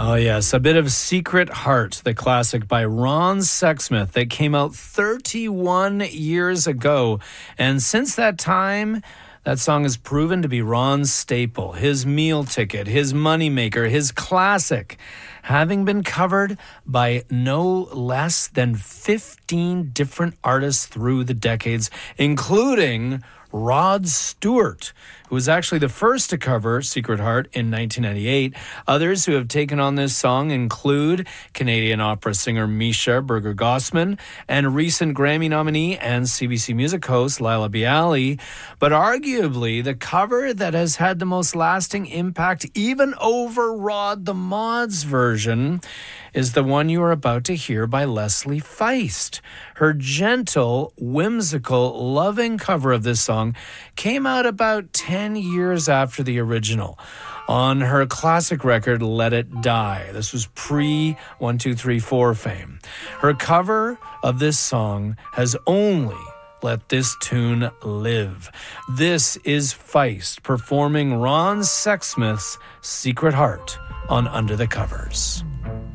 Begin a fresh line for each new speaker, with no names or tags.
Oh, yes. A bit of Secret Heart, the classic by Ron Sexsmith that came out 31 years ago. And since that time, that song has proven to be Ron's staple, his meal ticket, his moneymaker, his classic, having been covered by no less than 15 different artists through the decades, including Rod Stewart, who was actually the first to cover Secret Heart in 1998. Others who have taken on this song include Canadian opera singer Misha Berger-Gossman and recent Grammy nominee and CBC Music host Laila Bialy. But arguably, the cover that has had the most lasting impact, even over Rod the Mod's version, is the one you are about to hear by Leslie Feist. Her gentle, whimsical, loving cover of this song came out about 10 years after the original on her classic record, Let It Die. This was pre-1, 2, 3, 4 fame. Her cover of this song has only let this tune live. This is Feist performing Ron Sexsmith's Secret Heart on Under the Covers.